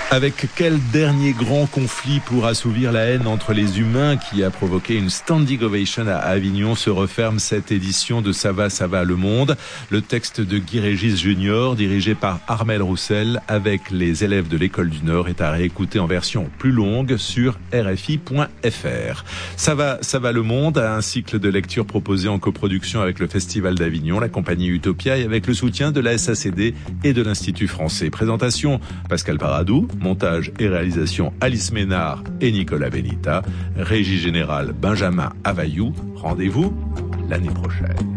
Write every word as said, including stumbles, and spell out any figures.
Avec quel dernier grand conflit pour assouvir la haine entre les humains qui a provoqué une standing ovation à Avignon se referme cette édition de Ça va, ça va le monde. Le texte de Guy Régis Junior, dirigé par Armel Roussel avec les élèves de l'École du Nord, est à réécouter en version plus longue sur R F I point F R. Ça va, ça va le monde, un cycle de lecture proposé en coproduction avec le Festival d'Avignon, la compagnie Utopia et avec le soutien de la S A C D et de l'Institut français. Présentation Pascal Paradou. Montage et réalisation Alice Ménard et Nicolas Benita. Régie générale Benjamin Availlou. Rendez-vous l'année prochaine.